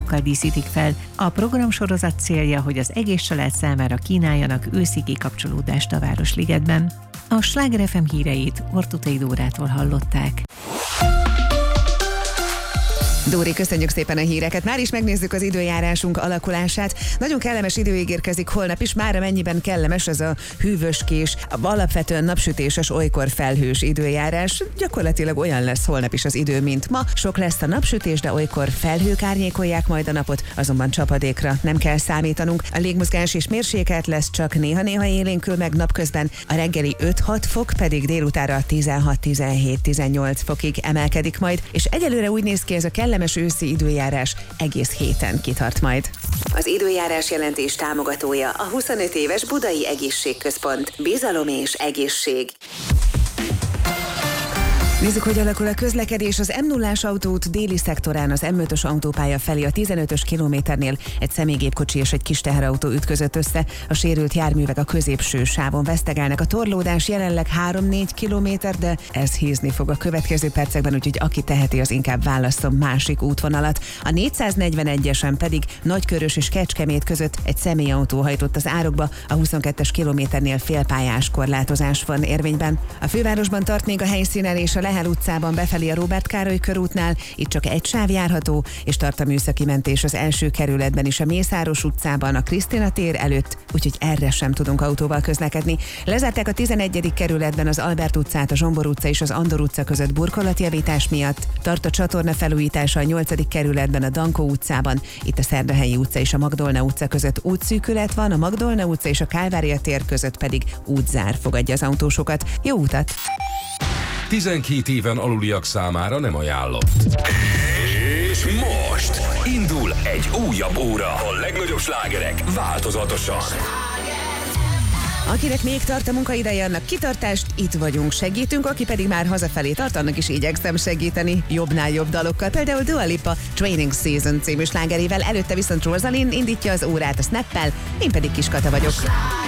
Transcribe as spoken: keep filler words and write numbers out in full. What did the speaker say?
játékokkal díszítik fel. A programsorozat célja, hogy az egész család számára kínáljanak őszi kikapcsolódást a Városligetben. A Sláger ef em híreit Ortutei Dórától hallották. Dóri, köszönjük szépen a híreket. Már is megnézzük az időjárásunk alakulását. Nagyon kellemes idő ígérkezik holnap is, mára mennyiben kellemes ez a hűvöskés, alapvetően napsütéses, olykor felhős időjárás. Gyakorlatilag olyan lesz holnap is az idő, mint ma. Sok lesz a napsütés, de olykor felhők árnyékolják majd a napot, azonban csapadékra nem kell számítanunk. A légmozgás is mérsékelt lesz, csak néha-néha élénkül meg napközben. A reggeli öt-hat fok pedig délutára tizenhat-tizenhét-tizennyolc fokig emelkedik majd, és egyelőre úgy néz ki ez a kellemes őszi időjárás egész héten kitart majd. Az időjárás jelentés támogatója a huszonöt éves Budai Egészségközpont. Bizalom és egészség. Nézzük, hogy alakul a közlekedés. Az em nullás autóút déli szektorán az em ötös autópálya felé a tizenötös kilométernél egy személygépkocsi és egy kis teherautó ütközött össze. A sérült járművek a középső sávon vesztegelnek. A torlódás jelenleg három-négy kilométer, de ez hízni fog a következő percekben, úgyhogy aki teheti, az inkább válasszon másik útvonalat. A négyszáznegyvenegyesen pedig Nagykörös és Kecskemét között egy személyautó hajtott az árokba, a huszonkettes kilométernél félpályás korlátozás van érvényben. A fővárosban tart még a helyszínen és a Lehel utcában befelé a Róbert Károly körútnál, itt csak egy sáv járható, és tart a műszaki mentés az első kerületben is a Mészáros utcában, a Krisztina tér előtt, úgyhogy erre sem tudunk autóval közlekedni. Lezárták a tizenegyedik kerületben az Albert utcát, a Zsombor utca és az Andor utca között burkolatjavítás miatt. Tart a csatorna felújítása a nyolcadik kerületben a Dankó utcában, itt a Szerdahelyi utca és a Magdolna utca között útszűkület van, a Magdolna utca és a Kálvária tér között pedig útzár fogadja az autósokat. Jó utat! tizenkét éven aluliak számára nem ajánlott. És most indul egy újabb óra. A legnagyobb slágerek változatosan. Akinek még tart a munkaideje, annak kitartást, itt vagyunk, segítünk, aki pedig már hazafelé tart, annak is igyekszem segíteni jobbnál jobb dalokkal. Például Dua Lipa Training Season című slágerével, előtte viszont Rosalind indítja az órát a Snappel, én pedig Kis Kata vagyok.